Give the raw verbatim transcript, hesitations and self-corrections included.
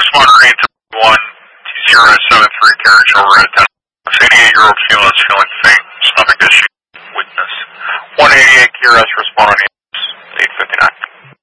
responder eight one zero seven three carriage over at ten. eighty-eight-year-old female is feeling faint, stomach issue, weakness. one eighty-eight Q R S responding